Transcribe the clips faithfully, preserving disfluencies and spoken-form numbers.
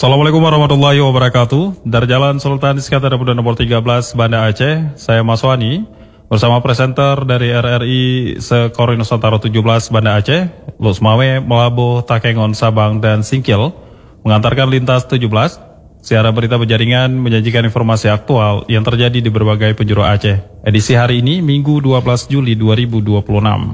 Assalamualaikum warahmatullahi wabarakatuh. Dari Jalan Sultan Iskandar Muda nomor tiga belas, Banda Aceh, saya Mas Wani, bersama presenter dari R R I Sekori Nusantara tujuh belas Banda Aceh, Lusmawe, Melabuh, Takengon, Sabang, dan Singkil, mengantarkan lintas tujuh belas, siaran berita berjaringan menyajikan informasi aktual yang terjadi di berbagai penjuru Aceh. Edisi hari ini, Minggu dua belas Juli dua ribu dua puluh enam.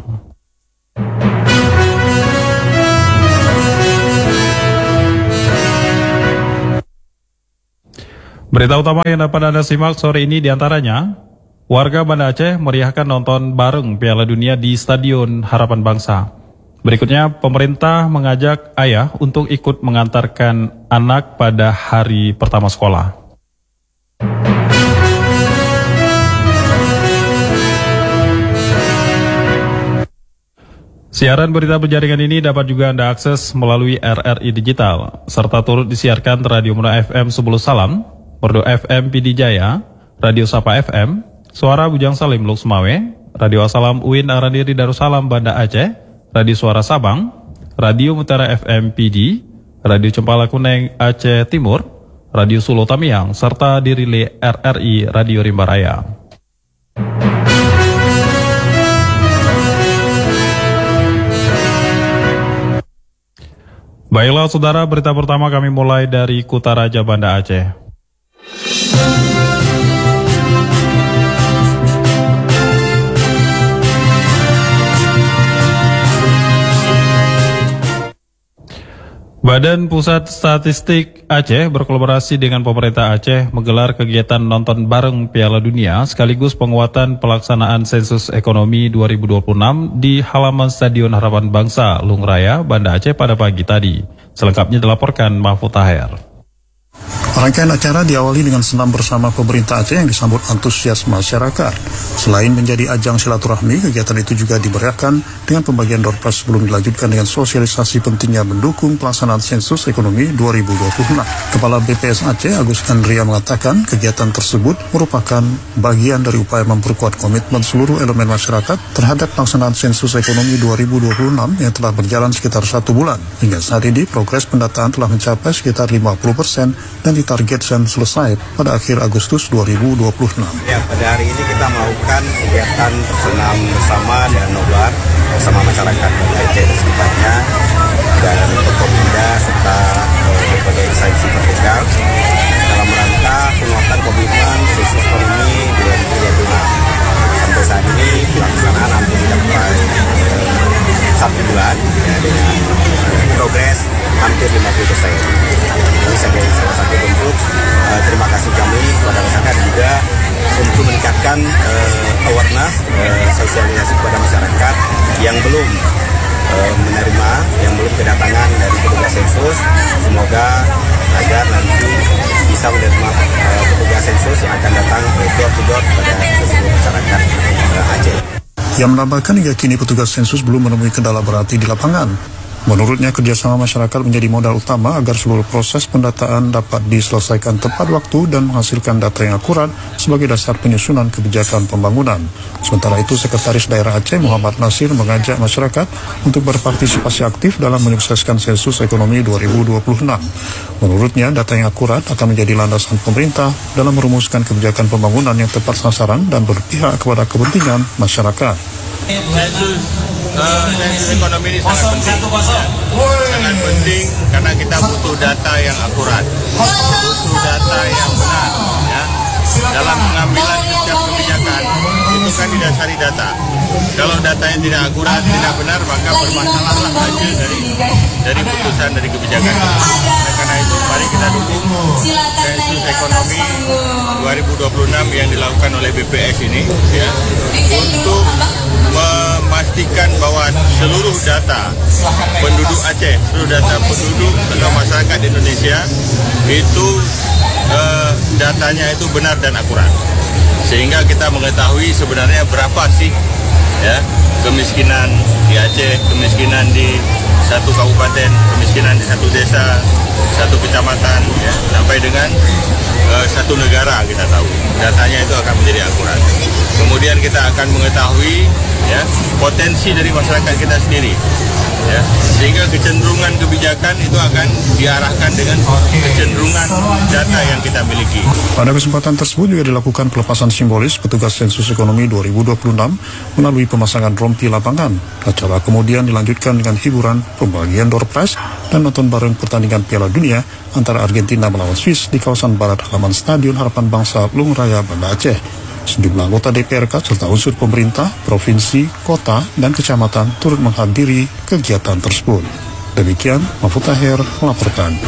Berita utama yang dapat Anda simak sore ini diantaranya, warga Banda Aceh meriahkan nonton bareng Piala Dunia di Stadion Harapan Bangsa. Berikutnya, pemerintah mengajak ayah untuk ikut mengantarkan anak pada hari pertama sekolah. Siaran berita berjaringan ini dapat juga Anda akses melalui R R I Digital, serta turut disiarkan Radio Muda F M Sebulu Salam, Merdu F M P D Jaya, Radio Sapa F M, Suara Bujang Salim Luxmawe, Radio Asalam U I N Arandiri Darussalam Banda Aceh, Radio Suara Sabang, Radio Mutiara F M P D, Radio Cempala Kuneng Aceh Timur, Radio Sulu Tamiang, serta dirilai R R I Radio Rimba Raya. Baiklah saudara, berita pertama kami mulai dari Kutaraja Banda Aceh. Badan Pusat Statistik Aceh berkolaborasi dengan pemerintah Aceh menggelar kegiatan nonton bareng Piala Dunia sekaligus penguatan pelaksanaan sensus ekonomi dua ribu dua puluh enam di halaman Stadion Harapan Bangsa, Lung Raya, Banda Aceh pada pagi tadi. Selengkapnya dilaporkan Mahfud Taher. Rangkaian acara diawali dengan senam bersama pemerintah Aceh yang disambut antusias masyarakat. Selain menjadi ajang silaturahmi, kegiatan itu juga diberiakan dengan pembagian door prize sebelum dilanjutkan dengan sosialisasi pentingnya mendukung pelaksanaan sensus ekonomi dua ribu dua puluh enam. Kepala B P S Aceh, Agus Andria, mengatakan kegiatan tersebut merupakan bagian dari upaya memperkuat komitmen seluruh elemen masyarakat terhadap pelaksanaan sensus ekonomi dua ribu dua puluh enam yang telah berjalan sekitar satu bulan. Hingga saat ini, progres pendataan telah mencapai sekitar lima puluh persen dan ditargetkan selesai pada akhir Agustus dua ribu dua puluh enam. Ya, pada hari ini kita melakukan kegiatan senam bersama dan nobar bersama masyarakat Banda Aceh dan sekitarnya dan Forkopimda serta eh, berbagai instansi vertikal dalam rangka penguatan komitmen sensus ekonomi dua ribu dua puluh enam. Sampai saat ini pelaksanaan hampir mencapai eh, satu bulan ya, dengan eh, progres hampir lima puluh persen. Ini sebagai salah satu bentuk uh, terima kasih kami kepada masyarakat juga untuk meningkatkan uh, awareness, uh, sosialisasi kepada masyarakat yang belum uh, menerima, yang belum kedatangan dari petugas sensus. Semoga agar nanti bisa menerima uh, petugas sensus yang akan datang door to door kepada seluruh masyarakat uh, Aceh. Yang menambahkan hingga kini petugas sensus belum menemui kendala berarti di lapangan. Menurutnya, kerjasama masyarakat menjadi modal utama agar seluruh proses pendataan dapat diselesaikan tepat waktu dan menghasilkan data yang akurat sebagai dasar penyusunan kebijakan pembangunan. Sementara itu, Sekretaris Daerah Aceh Muhammad Nasir mengajak masyarakat untuk berpartisipasi aktif dalam menyukseskan sensus ekonomi dua ribu dua puluh enam. Menurutnya, data yang akurat akan menjadi landasan pemerintah dalam merumuskan kebijakan pembangunan yang tepat sasaran dan berpihak kepada kepentingan masyarakat. Sensus uh, sensus ekonomi ini sangat penting, sangat penting karena kita butuh data yang akurat, butuh data yang benar. Ya. Dalam pengambilan setiap kebijakan itu kan didasari data. Kalau datanya tidak akurat, tidak benar, maka bermasalahlah hasil dari dari putusan dari kebijakan itu. Nah, karena itu mari kita dukung sensus ekonomi dua ribu dua puluh enam yang dilakukan oleh B P S ini ya, untuk memastikan bahwa seluruh data penduduk Aceh, seluruh data penduduk atau masyarakat Indonesia itu uh, datanya itu benar dan akurat, sehingga kita mengetahui sebenarnya berapa sih ya kemiskinan di Aceh, kemiskinan di satu kabupaten, kemiskinan di satu desa, satu kecamatan, ya, sampai dengan uh, satu negara kita tahu. Datanya itu akan menjadi akurat. Kemudian kita akan mengetahui ya potensi dari masyarakat kita sendiri, ya, sehingga kecenderungan kebijakan itu akan diarahkan dengan kecenderungan data yang kita miliki. Pada kesempatan tersebut juga dilakukan pelepasan simbolis petugas sensus ekonomi dua ribu dua puluh enam melalui pemasangan rompi lapangan. Acara kemudian dilanjutkan dengan hiburan, pembagian door prize, dan nonton bareng pertandingan Piala Dunia antara Argentina melawan Swiss di kawasan barat halaman Stadion Harapan Bangsa Lungu Raya, Banda Aceh. Sejumlah anggota D P R K serta unsur pemerintah, provinsi, kota, dan kecamatan turut menghadiri kegiatan tersebut. Demikian, Mahfud Tahir melaporkan.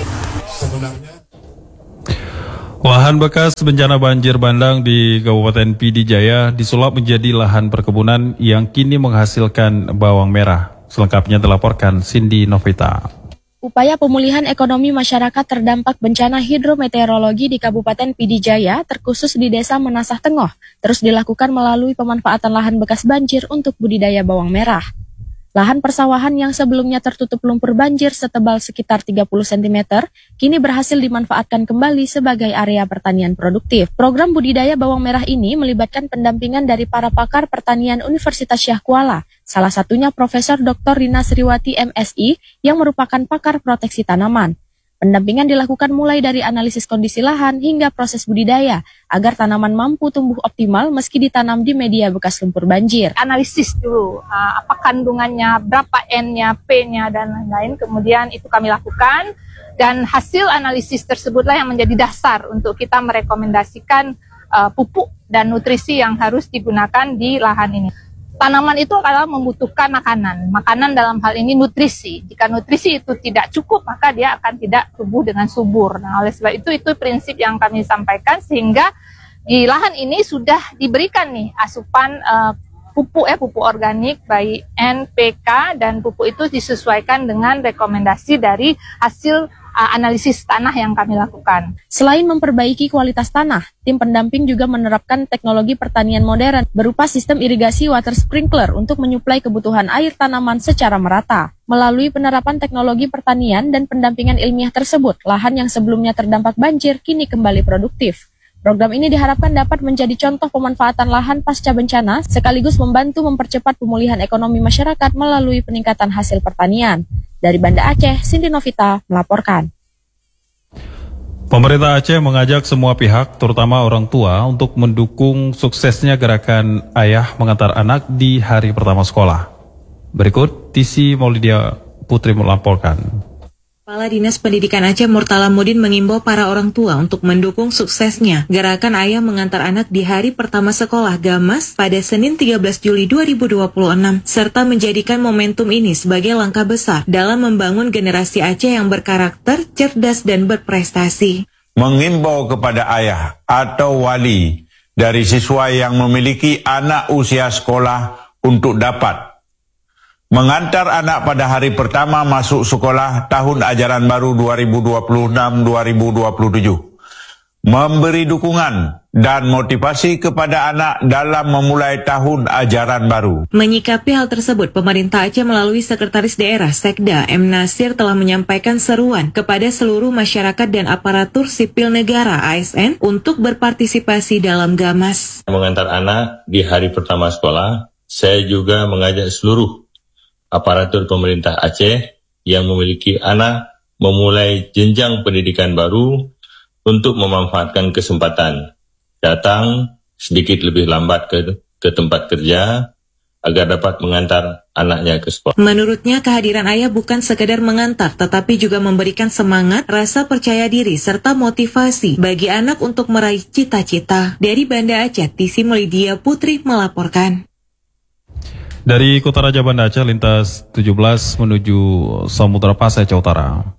Lahan bekas bencana banjir bandang di Kabupaten P D Jaya disulap menjadi lahan perkebunan yang kini menghasilkan bawang merah. Selengkapnya dilaporkan Cindy Novita. Upaya pemulihan ekonomi masyarakat terdampak bencana hidrometeorologi di Kabupaten P D Jaya, terkhusus di Desa Menasah Tengoh, terus dilakukan melalui pemanfaatan lahan bekas banjir untuk budidaya bawang merah. Lahan persawahan yang sebelumnya tertutup lumpur banjir setebal sekitar tiga puluh sentimeter, kini berhasil dimanfaatkan kembali sebagai area pertanian produktif. Program budidaya bawang merah ini melibatkan pendampingan dari para pakar pertanian Universitas Syah Kuala, salah satunya Profesor Doktor Rina Sriwati M Si yang merupakan pakar proteksi tanaman. Pendampingan dilakukan mulai dari analisis kondisi lahan hingga proses budidaya, agar tanaman mampu tumbuh optimal meski ditanam di media bekas lumpur banjir. Analisis dulu, uh, apa kandungannya, berapa N-nya, P-nya, dan lain-lain, kemudian itu kami lakukan, dan hasil analisis tersebutlah yang menjadi dasar untuk kita merekomendasikan uh, pupuk dan nutrisi yang harus digunakan di lahan ini. Tanaman itu adalah membutuhkan makanan. Makanan dalam hal ini nutrisi. Jika nutrisi itu tidak cukup, maka dia akan tidak tumbuh dengan subur. Nah, oleh sebab itu, itu prinsip yang kami sampaikan, sehingga di lahan ini sudah diberikan nih asupan uh, pupuk ya, pupuk organik baik N, P, K, dan pupuk itu disesuaikan dengan rekomendasi dari hasil uh, analisis tanah yang kami lakukan. Selain memperbaiki kualitas tanah, tim pendamping juga menerapkan teknologi pertanian modern berupa sistem irigasi water sprinkler untuk menyuplai kebutuhan air tanaman secara merata. Melalui penerapan teknologi pertanian dan pendampingan ilmiah tersebut, lahan yang sebelumnya terdampak banjir kini kembali produktif. Program ini diharapkan dapat menjadi contoh pemanfaatan lahan pasca bencana, sekaligus membantu mempercepat pemulihan ekonomi masyarakat melalui peningkatan hasil pertanian. Dari Banda Aceh, Cindy Novita melaporkan. Pemerintah Aceh mengajak semua pihak, terutama orang tua, untuk mendukung suksesnya gerakan ayah mengantar anak di hari pertama sekolah. Berikut, Tisi Maulidia Putri melaporkan. Kepala Dinas Pendidikan Aceh Murtala Mudin mengimbau para orang tua untuk mendukung suksesnya gerakan ayah mengantar anak di hari pertama sekolah Gamas pada Senin tiga belas Juli dua ribu dua puluh enam, serta menjadikan momentum ini sebagai langkah besar dalam membangun generasi Aceh yang berkarakter, cerdas, dan berprestasi. Mengimbau kepada ayah atau wali dari siswa yang memiliki anak usia sekolah untuk dapat mengantar anak pada hari pertama masuk sekolah tahun ajaran baru dua ribu dua puluh enam dua ribu dua puluh tujuh. Memberi dukungan dan motivasi kepada anak dalam memulai tahun ajaran baru. Menyikapi hal tersebut, pemerintah Aceh melalui Sekretaris Daerah Sekda M. Nasir telah menyampaikan seruan kepada seluruh masyarakat dan aparatur sipil negara A S N untuk berpartisipasi dalam Gamas. Mengantar anak di hari pertama sekolah, saya juga mengajak seluruh aparatur pemerintah Aceh yang memiliki anak memulai jenjang pendidikan baru untuk memanfaatkan kesempatan datang sedikit lebih lambat ke, ke tempat kerja agar dapat mengantar anaknya ke sekolah. Menurutnya, kehadiran ayah bukan sekedar mengantar, tetapi juga memberikan semangat, rasa percaya diri, serta motivasi bagi anak untuk meraih cita-cita. Dari Banda Aceh, Tisi Maulidia Putri melaporkan. Dari Kota Raja Banda Aceh, lintas tujuh belas menuju Samudra Pasai, Aceh Utara.